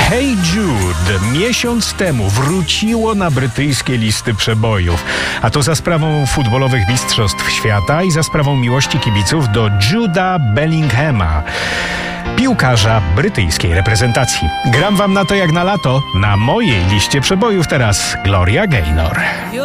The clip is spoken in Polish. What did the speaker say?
Hey Jude miesiąc temu wróciło na brytyjskie listy przebojów. A to za sprawą futbolowych mistrzostw świata i za sprawą miłości kibiców do Juda Bellinghama, piłkarza brytyjskiej reprezentacji. Gram wam na to jak na lato. Na mojej liście przebojów teraz Gloria Gaynor.